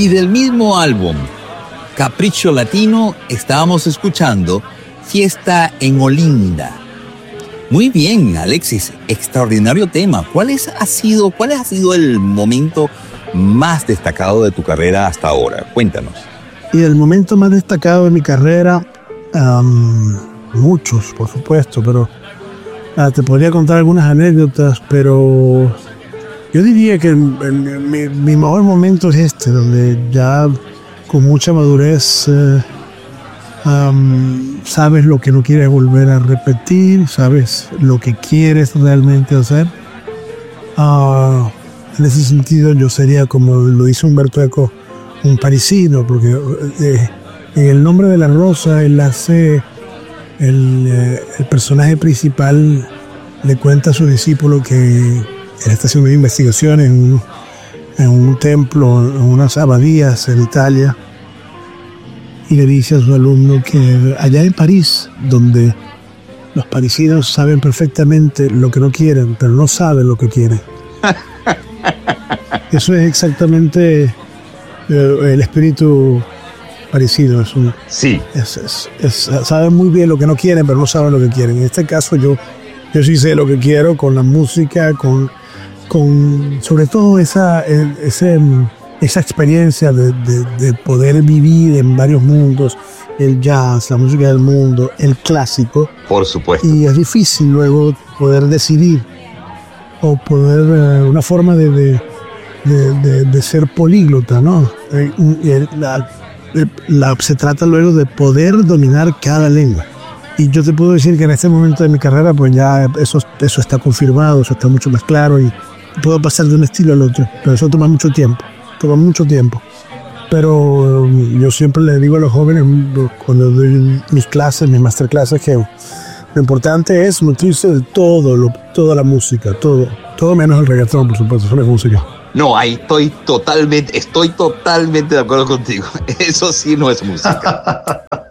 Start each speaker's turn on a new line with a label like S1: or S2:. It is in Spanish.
S1: Y del mismo álbum, Capricho Latino, estábamos escuchando Fiesta en Olinda. Muy bien, Alexis, extraordinario tema. ¿Cuál ha sido el momento más destacado de tu carrera hasta ahora? Cuéntanos.
S2: Y el momento más destacado de mi carrera, muchos, por supuesto, pero te podría contar algunas anécdotas, pero yo diría que mi mejor momento es este, donde ya con mucha madurez sabes lo que no quieres volver a repetir, sabes lo que quieres realmente hacer. En ese sentido yo sería, como lo hizo Humberto Eco, un parisino, porque en El nombre de la rosa él hace el personaje principal, le cuenta a su discípulo que él está haciendo una investigación en un templo, en unas abadías en Italia, y le dice a su alumno que allá en París, donde los parisinos saben perfectamente lo que no quieren, pero no saben lo que quieren. Eso es exactamente el espíritu parisino.
S1: Sí.
S2: Saben muy bien lo que no quieren, pero no saben lo que quieren. En este caso yo sí sé lo que quiero con la música, con sobre todo esa experiencia de poder vivir en varios mundos, el jazz, la música del mundo, el clásico.
S1: Por supuesto.
S2: Y es difícil luego poder decidir o poder una forma de ser políglota, ¿no? Se trata luego de poder dominar cada lengua. Y yo te puedo decir que en este momento de mi carrera, pues ya eso está confirmado, eso está mucho más claro y puedo pasar de un estilo al otro, pero eso toma mucho tiempo. Pero yo siempre le digo a los jóvenes, cuando doy mis clases, mis masterclasses, que lo importante es nutrirse de toda la música, todo menos el reggaetón, por supuesto, eso no es música.
S1: No, ahí estoy totalmente de acuerdo contigo. Eso sí no es música.